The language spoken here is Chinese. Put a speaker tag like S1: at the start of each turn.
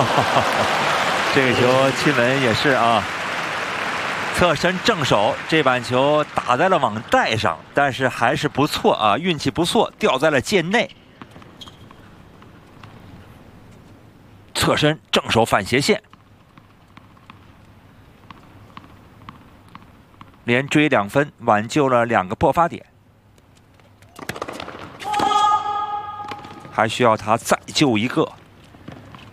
S1: 这个球亲吻也是啊，侧身正手，这板球打在了网带上，但是还是不错啊，运气不错，掉在了界内。侧身正手反斜线，连追2分，挽救了2个破发点，还需要他再救1个。